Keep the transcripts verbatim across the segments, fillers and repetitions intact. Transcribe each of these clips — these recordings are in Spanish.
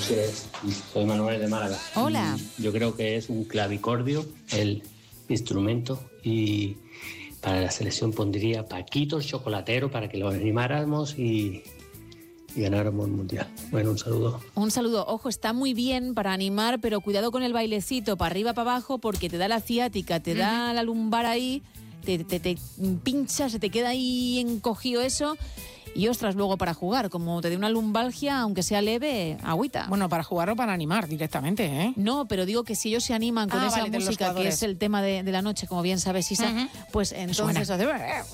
noches, soy Manuel de Málaga. Hola. Y yo creo que es un clavicordio el instrumento y para la selección pondría Paquito el chocolatero para que lo animáramos y, y ganáramos el mundial. Bueno, un saludo. Un saludo. Ojo, está muy bien para animar, pero cuidado con el bailecito, para arriba, para abajo, porque te da la ciática, te da la lumbar ahí, te, te, te pincha, se te queda ahí encogido eso. Y ostras, luego para jugar, como te dé una lumbalgia, aunque sea leve, agüita. Bueno, para jugar o para animar directamente, ¿eh? No, pero digo que si ellos se animan con Ah, esa vale, de los música, que jugadores. es el tema de, de la noche, como bien sabes, Isa, Ujú. pues entonces hace...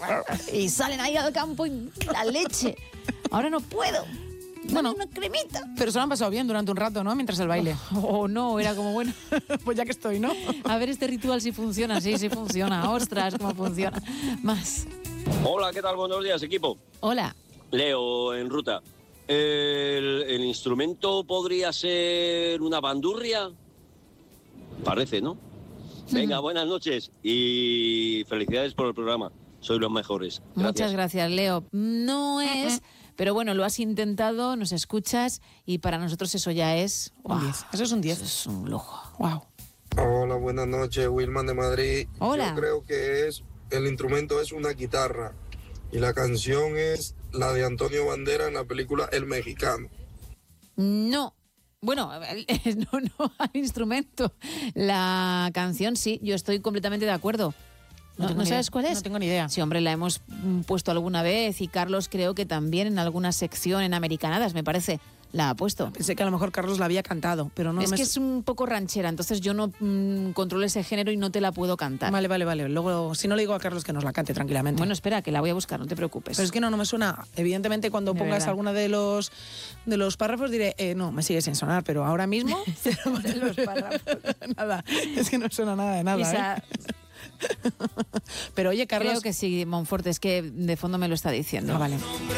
y salen ahí al campo y la leche. Ahora no puedo. Bueno. Dame una cremita. Pero se lo han pasado bien durante un rato, ¿no? Mientras el baile. O no, era como bueno. Pues ya que estoy, ¿no? A ver este ritual si funciona. Sí, sí funciona. Ostras, cómo funciona. Más. Hola, ¿qué tal? Buenos días, equipo. Hola. Leo, en ruta. ¿El, el instrumento podría ser una bandurria? Parece, ¿no? Venga, buenas noches y felicidades por el programa. Sois los mejores. Gracias. Muchas gracias, Leo. No es, pero bueno, lo has intentado, nos escuchas y para nosotros eso ya es... Un diez. Eso es un diez. Eso es un lujo. Wow. Hola, buenas noches, Wilman de Madrid. Hola. Yo creo que es el instrumento es una guitarra y la canción es la de Antonio Banderas en la película El Mexicano. No. Bueno, no, no al instrumento. La canción sí, yo estoy completamente de acuerdo. ¿No, tengo ¿no ni sabes idea. cuál es? No tengo ni idea. Sí, hombre, la hemos mm, puesto alguna vez y Carlos creo que también en alguna sección en Americanadas, me parece, la ha puesto. Pensé que a lo mejor Carlos la había cantado, pero no es me... que es un poco ranchera, entonces yo no mm, controlo ese género y no te la puedo cantar. Vale, vale, vale. Luego, si no le digo a Carlos que nos la cante tranquilamente. Bueno, espera, que la voy a buscar, no te preocupes. Pero es que no, no me suena. Evidentemente, cuando De pongas verdad. alguna de los de los párrafos diré, eh, no, me sigue sin sonar, pero ahora mismo... los párrafos. Nada, es que no suena nada de nada, Isa, ¿eh? Pero oye, Carlos... creo que sí, Monforte, es que de fondo me lo está diciendo. Ah, vale.